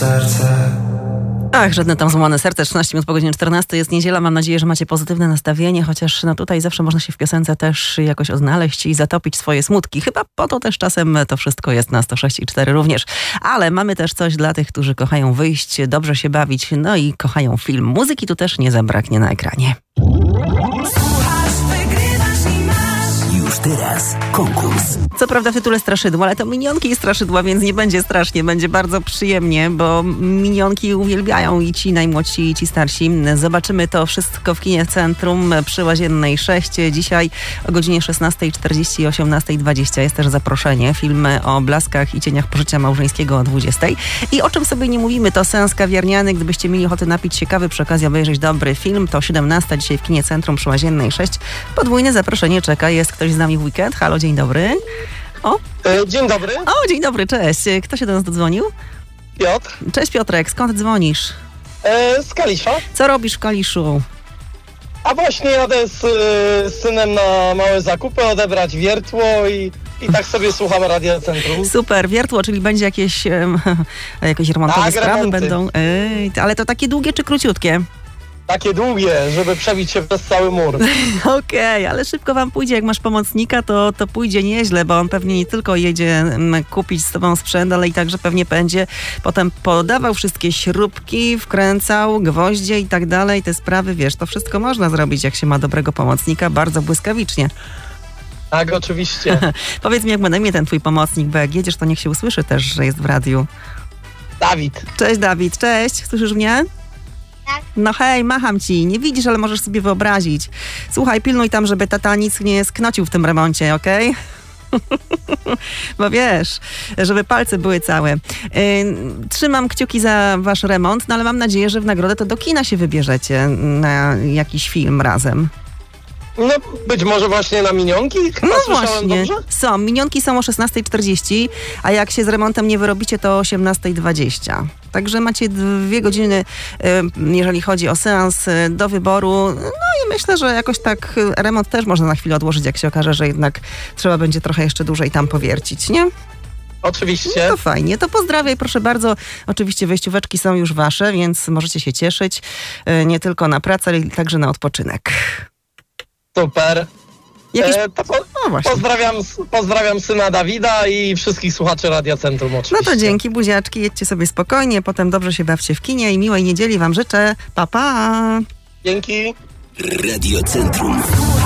serce. Ach, żadne tam złamane serce. 13 minut po godzinie 14 jest niedziela. Mam nadzieję, że macie pozytywne nastawienie, chociaż no tutaj zawsze można się w piosence też jakoś odnaleźć i zatopić swoje smutki. Chyba po to też czasem to wszystko jest na 106,4 również. Ale mamy też coś dla tych, którzy kochają wyjść, dobrze się bawić, no i kochają film. Muzyki tu też nie zabraknie na ekranie. Już teraz konkurs. Co prawda w tytule straszydło, ale to minionki i straszydła, więc nie będzie strasznie, będzie bardzo przyjemnie, bo minionki uwielbiają i ci najmłodsi, i ci starsi. Zobaczymy to wszystko w kinie Centrum przy Łaziennej 6. Dzisiaj o godzinie 16:40 i 18:20 jest też zaproszenie. Film o blaskach i cieniach pożycia małżeńskiego o 20:00. I o czym sobie nie mówimy, to seans kawiarniany. Gdybyście mieli ochotę napić się kawy przy okazji obejrzeć dobry film, to 17:00 dzisiaj w kinie Centrum przy Łaziennej 6. Podwójne zaproszenie czeka. Jest ktoś z nami w weekend. Halo, dzień dobry. O. Dzień dobry. O, dzień dobry, cześć. Kto się do nas dodzwonił? Piotr. Cześć Piotrek, skąd dzwonisz? Z Kalisza. Co robisz w Kaliszu? A właśnie jadę z synem na małe zakupy, odebrać wiertło i tak sobie słucham Radia Centrum. Super, wiertło, czyli będzie jakieś remontowe Tak, sprawy remonty. będą. Ale to takie długie czy króciutkie? Takie długie, żeby przebić się przez cały mur. Okej, ale szybko wam pójdzie. Jak masz pomocnika, to pójdzie nieźle, bo on pewnie nie tylko jedzie kupić z tobą sprzęt, ale i także pewnie będzie potem podawał wszystkie śrubki, wkręcał gwoździe i tak dalej. Te sprawy, wiesz, to wszystko można zrobić, jak się ma dobrego pomocnika, bardzo błyskawicznie. Tak, oczywiście. Powiedz mi, jak ma na imię ten twój pomocnik, bo jak jedziesz, to niech się usłyszy też, że jest w radiu. Dawid. Cześć Dawid, cześć, słyszysz mnie? Tak. No hej, macham ci, nie widzisz, ale możesz sobie wyobrazić. Słuchaj, pilnuj tam, żeby tata nic nie sknocił w tym remoncie, okej? Bo wiesz, żeby palce były całe. Trzymam kciuki za wasz remont, no ale mam nadzieję, że w nagrodę to do kina się wybierzecie na jakiś film razem. No, być może właśnie na minionki? Chyba No słyszałem właśnie, dobrze? minionki są o 16:40, a jak się z remontem nie wyrobicie, to o 18:20. Także macie 2 godziny, jeżeli chodzi o seans, do wyboru. No i myślę, że jakoś tak remont też można na chwilę odłożyć, jak się okaże, że jednak trzeba będzie trochę jeszcze dłużej tam powiercić, nie? Oczywiście. No to fajnie, to pozdrawiaj, proszę bardzo. Oczywiście wejścióweczki są już wasze, więc możecie się cieszyć nie tylko na pracę, ale także na odpoczynek. Super. No właśnie. Pozdrawiam syna Dawida i wszystkich słuchaczy Radia Centrum oczywiście. No to dzięki, buziaczki, jedźcie sobie spokojnie, potem dobrze się bawcie w kinie i miłej niedzieli wam życzę. Pa, pa! Dzięki. Radio Centrum.